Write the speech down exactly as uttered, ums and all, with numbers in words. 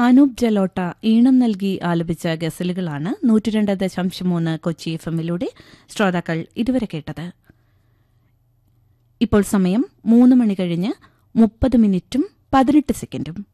അനൂപ് ജലോട്ട ഈണം നൽകി ആലപിച്ച ഗസലുകളാണ് നൂറ്റിരണ്ട് ദശാംശം മൂന്ന് കൊച്ചി എഫ് എമ്മിലൂടെ ശ്രോതാക്കൾ ഇതുവരെ കേട്ടത്. ഇപ്പോൾ സമയം മൂന്ന് മണി കഴിഞ്ഞ് മുപ്പത് മിനിറ്റും പതിനെട്ട് സെക്കൻഡും.